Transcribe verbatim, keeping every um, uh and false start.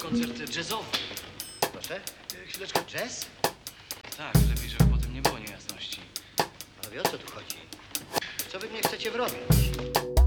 koncert jazzowy. Proszę? Chwileczkę, jazz? Tak, lepiej, żeby potem nie było niejasności. Ale o co tu chodzi? Co wy mnie chcecie wrobić?